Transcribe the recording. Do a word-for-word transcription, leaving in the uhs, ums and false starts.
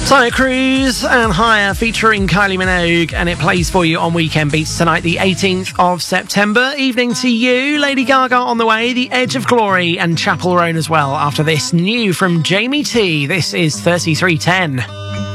Sonic Cruise and Higher featuring Kylie Minogue, and it plays for you on Weekend Beats tonight, the eighteenth of September. Evening to you. Lady Gaga on the way, The Edge of Glory, and Chapel Roan as well. After this, new from Jamie T. This is thirty-three ten.